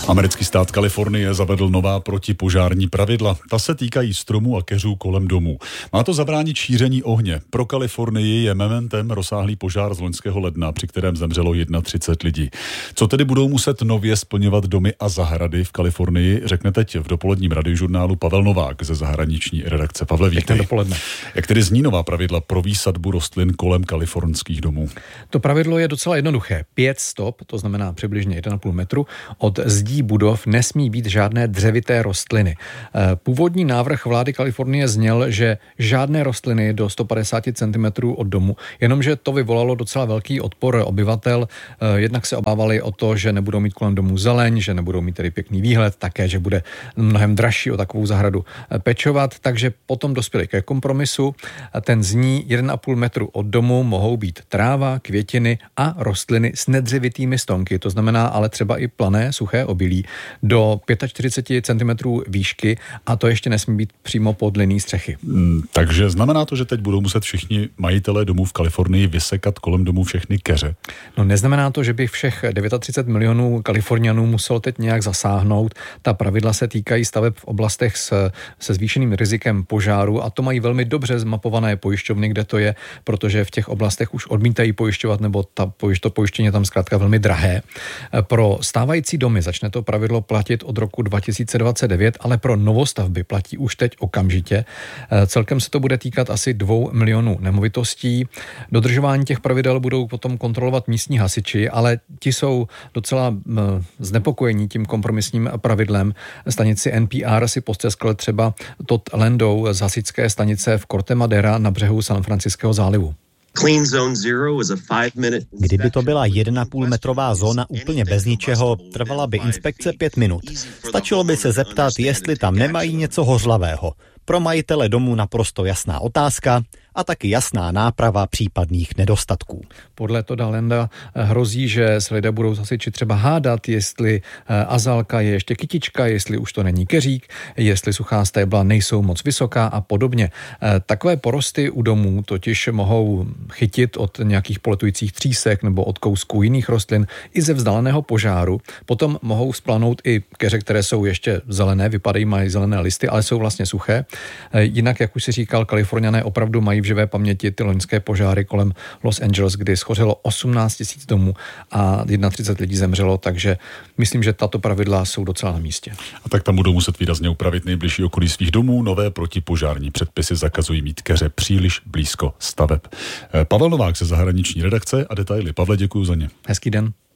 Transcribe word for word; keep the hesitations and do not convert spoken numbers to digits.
Americký stát Kalifornie zavedl nová protipožární pravidla. Ta se týkají stromů a keřů kolem domů. Má to zabránit šíření ohně. Pro Kalifornii je mementem rozsáhlý požár z loňského ledna, při kterém zemřelo třicet jedna lidí. Co tedy budou muset nově splňovat domy a zahrady v Kalifornii, řekne teď v dopoledním radiožurnálu Pavel Novák ze zahraniční redakce. Pavle, vítej. Dopoledne. Jak tedy zní nová pravidla pro výsadbu rostlin kolem kalifornských domů? To pravidlo je docela jednoduché. Pět stop, to znamená přibližně jedna a půl metru, od zdí budov nesmí být žádné dřevité rostliny. Původní návrh vlády Kalifornie zněl, že žádné rostliny do sto padesát centimetrů od domu, jenomže to vyvolalo docela velký odpor obyvatel. Jednak se obávali o to, že nebudou mít kolem domu zeleň, že nebudou mít tedy pěkný výhled, také, že bude mnohem dražší o takovou zahradu pečovat, takže potom dospěli ke kompromisu. Ten zní jeden a půl metru od domu mohou být tráva, květiny a rostliny s nedřevitými stonky, to znamená ale třeba i plané, suché obilí, do čtyřicet pět centimetrů výšky a to ještě nesmí být přímo pod linií střechy. Hmm, takže znamená to, že teď budou muset všichni majitelé domů v Kalifornii vysekat kolem domů všechny keře? No neznamená to, že by všech třicet devět milionů Kalifornianů muselo teď nějak zasáhnout. Ta pravidla se týkají staveb v oblastech s, se zvýšeným rizikem požáru a to mají velmi dobře zmapované pojišťovny, kde to je, protože v těch oblastech už odmítají pojišťovat, nebo ta pojišť, to pojištění je tam zkrátka velmi drahé. Pro stávající domy začne to pravidlo platit od roku dva tisíce dvacet devět, ale pro novostavby platí už teď okamžitě. Celkem se to bude týkat asi dvou milionů nemovitostí. Dodržování těch pravidel budou potom kontrolovat místní hasiči, ale ti jsou docela znepokojení tím kompromisním pravidlem. Stanici N P R si posteskl třeba Todd Landau z hasičské stanice v Corte Madera na břehu San Franciscého zálivu. Kdyby to byla jedna a půl metrová zóna úplně bez ničeho, trvala by inspekce pět minut. Stačilo by se zeptat, jestli tam nemají něco hořlavého. Pro majitele domu naprosto jasná otázka a taky jasná náprava případných nedostatků. Podle Todda Landa hrozí, že se lidé budou hasiči třeba hádat, jestli azalka je ještě kytička, jestli už to není keřík, jestli suchá stébla nejsou moc vysoká a podobně. Takové porosty u domů totiž mohou chytit od nějakých poletujících třísek nebo od kousků jiných rostlin i ze vzdáleného požáru. Potom mohou splanout i keře, které jsou ještě zelené, vypadají, mají zelené listy, ale jsou vlastně suché. Jinak, jak už si říkal, Kaliforňané opravdu mají v živé paměti ty loňské požáry kolem Los Angeles, kdy schořelo osmnáct tisíc domů a třicet jedna lidí zemřelo, takže myslím, že tato pravidla jsou docela na místě. A tak tam budou muset výrazně upravit nejbližší okolí svých domů. Nové protipožární předpisy zakazují mít keře příliš blízko staveb. Pavel Novák ze zahraniční redakce a detaily. Pavle, děkuju za ně. Hezký den.